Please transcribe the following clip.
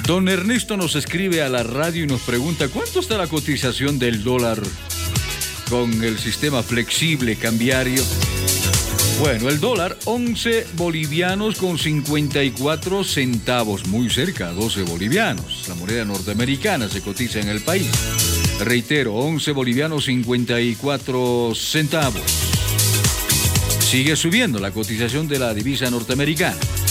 Don Ernesto nos escribe a la radio y nos pregunta ¿cuánto está la cotización del dólar con el sistema flexible cambiario? Bueno, el dólar 11 bolivianos con 54 centavos, muy cerca, 12 bolivianos. La moneda norteamericana se cotiza en el país. Reitero, 11 bolivianos 54 centavos. Sigue subiendo la cotización de la divisa norteamericana.